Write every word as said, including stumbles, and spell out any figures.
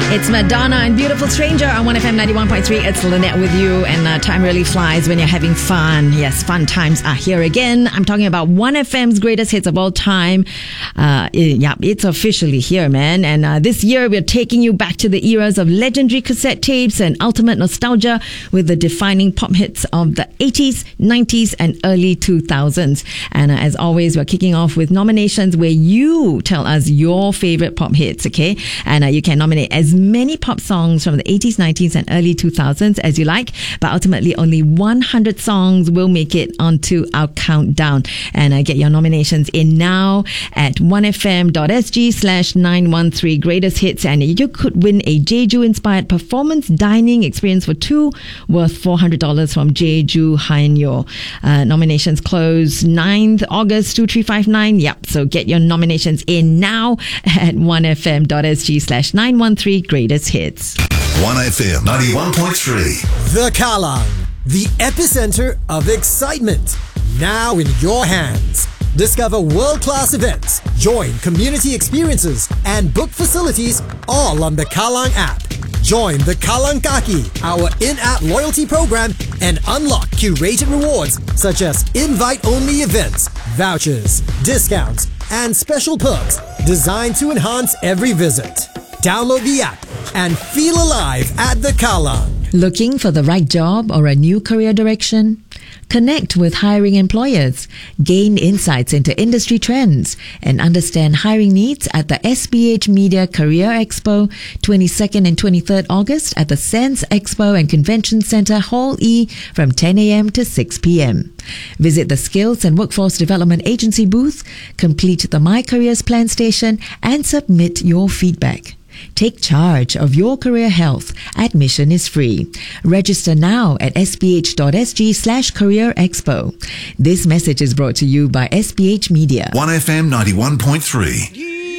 It's Madonna and Beautiful Stranger on one F M ninety-one point three. It's Lynette with you, and uh, time really flies when you're having fun. Yes, fun times are here again. I'm talking about one F M's greatest hits of all time. Uh, yeah, it's officially here, man. And uh, this year, we're taking you back to the eras of legendary cassette tapes and ultimate nostalgia with the defining pop hits of the eighties, nineties, and early two thousands. And uh, as always, we're kicking off with nominations where you tell us your favorite pop hits, okay? And uh, you can nominate as many pop songs from the eighties, nineties, and early two thousands as you like, but ultimately only one hundred songs will make it onto our countdown. And uh, get your nominations in now at one f m dot s g slash nine one three greatest hits, and you could win a Jeju inspired performance dining experience for two worth four hundred dollars from Jeju Hanyo. Uh, nominations close ninth August two three five nine. Yep, so get your nominations in now at one f m dot s g slash nine one three greatest hits. one F M ninety-one point three. The Kallang, the epicenter of excitement, now in your hands. Discover world-class events, join community experiences, and book facilities all on the Kallang app. Join the Kallang Kaki, our in-app loyalty program, and unlock curated rewards such as invite-only events, vouchers, discounts, and special perks designed to enhance every visit. Download the app and feel alive at the Kallang. Looking for the right job or a new career direction? Connect with hiring employers, gain insights into industry trends, and understand hiring needs at the S B H Media Career Expo, twenty-second and twenty-third August at the Sense Expo and Convention Center, Hall E, from ten a m to six p m Visit the Skills and Workforce Development Agency booth, complete the My Careers Plan station, and submit your feedback. Take charge of your career health. Admission is free. Register now at s b h dot s g slash career expo. This message is brought to you by S B H Media. one F M ninety-one point three.